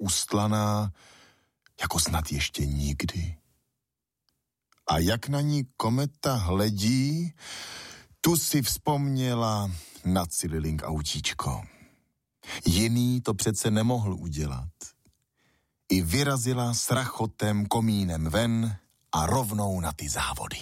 ustlaná, jako snad ještě nikdy. A jak na ní kometa hledí, tu si vzpomněla na Cililing autíčko. Jiný to přece nemohl udělat. I vyrazila s rachotem komínem ven a rovnou na ty závody.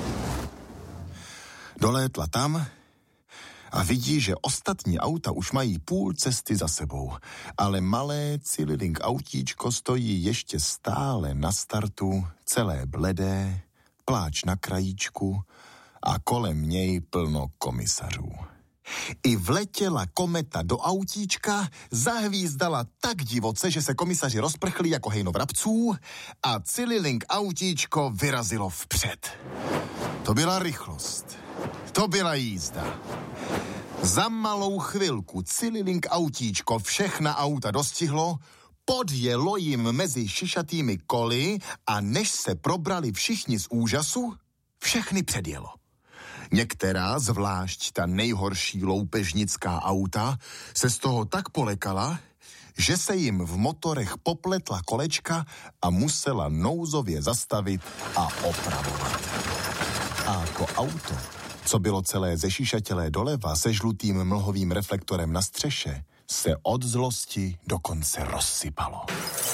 Dolétla tam a vidí, že ostatní auta už mají půl cesty za sebou, ale malé Cililing autíčko stojí ještě stále na startu, celé bledé, pláč na krajíčku a kolem něj plno komisařů. I vletěla kometa do autíčka, zahvízdala tak divoce, že se komisaři rozprchli jako hejno vrabců a Cililing autíčko vyrazilo vpřed. To byla rychlost, to byla jízda. Za malou chvilku Cililing autíčko všechna auta dostihlo, podjelo jim mezi šišatými koly a než se probrali všichni z úžasu, všechny předjelo. Některá, zvlášť ta nejhorší loupežnická auta, se z toho tak polekala, že se jim v motorech popletla kolečka a musela nouzově zastavit a opravovat. A to auto, co bylo celé zešišatělé doleva se žlutým mlhovým reflektorem na střeše, se od zlosti dokonce rozsypalo.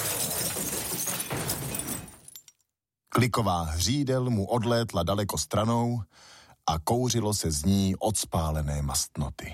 Kliková hřídel mu odlétla daleko stranou a kouřilo se z ní odspálené mastnoty.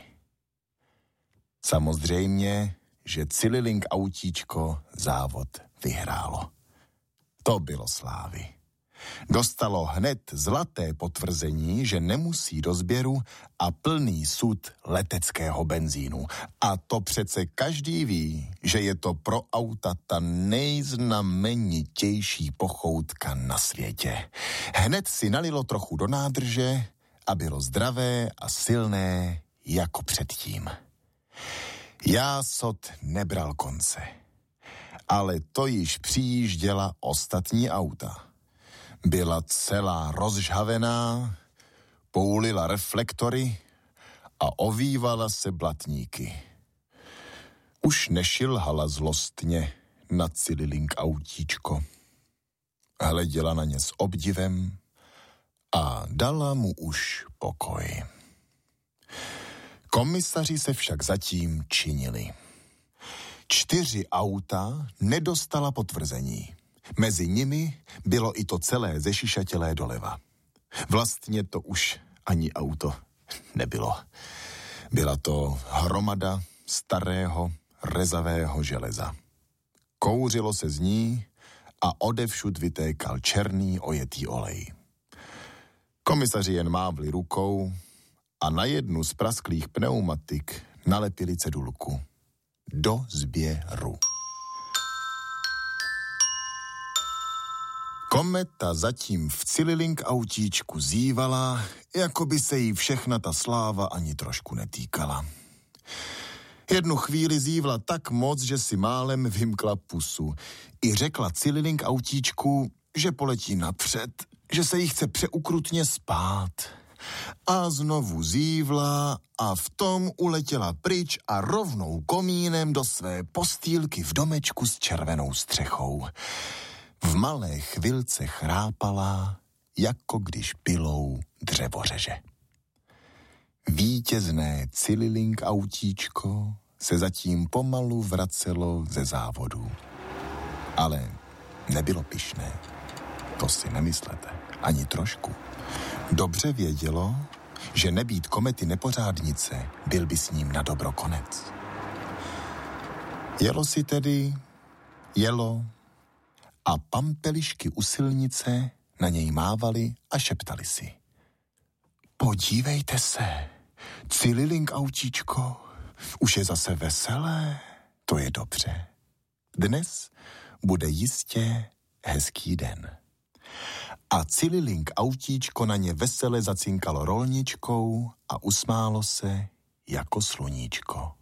Samozřejmě, že Cililing autíčko závod vyhrálo. To bylo slávy. Dostalo hned zlaté potvrzení, že nemusí do sběru a plný sud leteckého benzínu. A to přece každý ví, že je to pro auta ta nejznamenitější pochoutka na světě. Hned si nalilo trochu do nádrže a bylo zdravé a silné jako předtím. Jásot nebral konce, ale to již přijížděla ostatní auta. Byla celá rozžhavená, poulila reflektory a ovývala se blatníky. Už nešilhala zlostně na Cililing autíčko. Hleděla na ně s obdivem a dala mu už pokoj. Komisaři se však zatím činili. 4 auta nedostala potvrzení. Mezi nimi bylo i to celé zešišatělé doleva. Vlastně to už ani auto nebylo. Byla to hromada starého, rezavého železa. Kouřilo se z ní a odevšud vytékal černý ojetý olej. Komisaři jen mávli rukou a na jednu z prasklých pneumatik nalepili cedulku. Do sběru. Kometa zatím v Cililing autíčku zívala, jako by se jí všechna ta sláva ani trošku netýkala. Jednu chvíli zívla tak moc, že si málem vymkla pusu. I řekla Cililing autíčku, že poletí napřed, že se jí chce přeukrutně spát. A znovu zívla a v tom uletěla pryč a rovnou komínem do své postýlky v domečku s červenou střechou. V malé chvilce chrápala, jako když pilou dřevořeže. Vítězné Cililing autíčko se zatím pomalu vracelo ze závodu. Ale nebylo pyšné. To si nemyslete, ani trošku. Dobře vědělo, že nebýt komety nepořádnice, byl by s ním na dobro konec. Jelo si tedy, jelo a pampelišky u silnice na něj mávali a šeptali si. Podívejte se, Cililing autíčko, už je zase veselé, to je dobře. Dnes bude jistě hezký den. A Cililing autíčko na ně vesele zacinkalo rolničkou a usmálo se jako sluníčko.